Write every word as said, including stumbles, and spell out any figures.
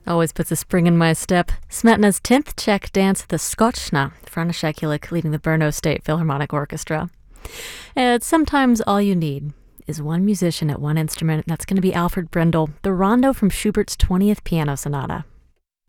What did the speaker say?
Always puts a spring in my step. Smetana's tenth Czech dance, the Skoczna, Frana Sekulik leading the Brno State Philharmonic Orchestra. And sometimes all you need is one musician at one instrument. That's going to be Alfred Brendel, the rondo from Schubert's twentieth Piano Sonata.